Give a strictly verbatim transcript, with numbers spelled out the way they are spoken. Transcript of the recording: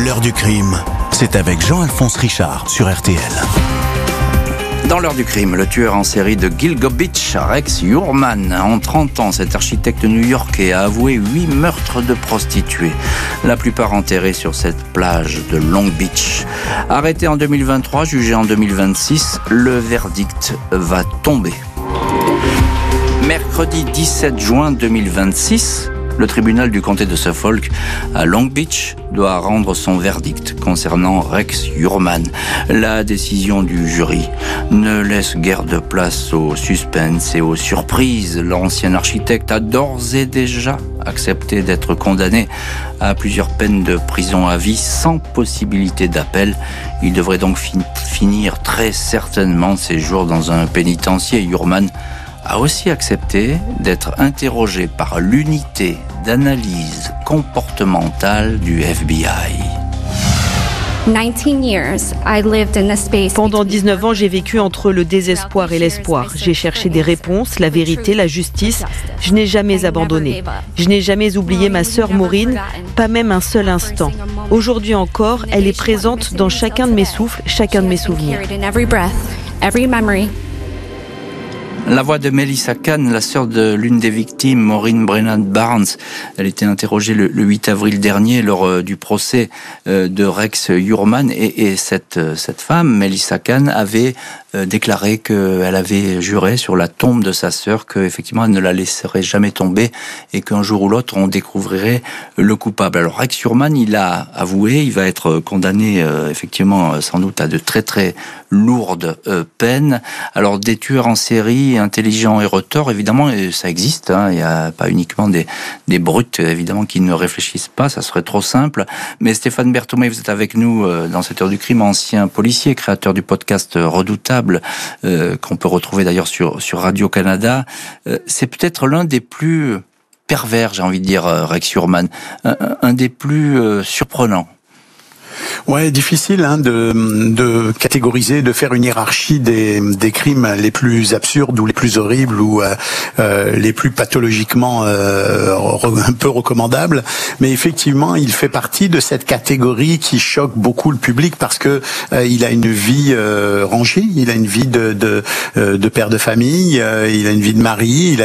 L'heure du crime, c'est avec Jean-Alphonse Richard sur R T L. Dans l'heure du crime, le tueur en série de Gilgo Beach, Rex Heuermann. En trente ans, cet architecte new-yorkais a avoué huit meurtres de prostituées, la plupart enterrés sur cette plage de Long Beach. Arrêté en deux mille vingt-trois, jugé en deux mille vingt-six, le verdict va tomber. Mercredi dix-sept juin deux mille vingt-six, le tribunal du comté de Suffolk à Long Beach doit rendre son verdict concernant Rex Heuermann. La décision du jury ne laisse guère de place au suspense et aux surprises. L'ancien architecte a d'ores et déjà accepté d'être condamné à plusieurs peines de prison à vie sans possibilité d'appel. Il devrait donc fin- finir très certainement ses jours dans un pénitencier. Heuermann a aussi accepté d'être interrogé par l'unité d'analyse comportementale du F B I. Pendant dix-neuf ans, j'ai vécu entre le désespoir et l'espoir. J'ai cherché des réponses, la vérité, la justice. Je n'ai jamais abandonné. Je n'ai jamais oublié ma sœur Maureen, pas même un seul instant. Aujourd'hui encore, elle est présente dans chacun de mes souffles, chacun de mes souvenirs. La voix de Melissa Kahn, la sœur de l'une des victimes, Maureen Brennan Barnes. Elle était interrogée le, le huit avril dernier lors euh, du procès euh, de Rex Heuermann et, et cette, euh, cette femme, Melissa Kahn, avait euh, déclaré qu'elle avait juré sur la tombe de sa sœur qu'effectivement elle ne la laisserait jamais tomber et qu'un jour ou l'autre on découvrirait le coupable. Alors Rex Heuermann, il a avoué, il va être condamné euh, effectivement sans doute à de très très lourdes euh, peines. Alors des tueurs en série intelligents et retors, évidemment, ça existe. Hein, il n'y a pas uniquement des, des brutes, évidemment, qui ne réfléchissent pas. Ça serait trop simple. Mais Stéphane Berthomé, vous êtes avec nous euh, dans cette heure du crime, ancien policier, créateur du podcast Redoutable, euh, qu'on peut retrouver d'ailleurs sur, sur Radio-Canada. Euh, c'est peut-être l'un des plus pervers, j'ai envie de dire, Rex Heuermann. Un, un des plus euh, surprenants. Ouais, difficile hein, de, de catégoriser, de faire une hiérarchie des, des crimes les plus absurdes ou les plus horribles ou euh, euh, les plus pathologiquement euh, un peu recommandables. Mais effectivement, il fait partie de cette catégorie qui choque beaucoup le public parce que euh, il a une vie euh, rangée, il a une vie de, de, de père de famille, euh, il a une vie de mari, il a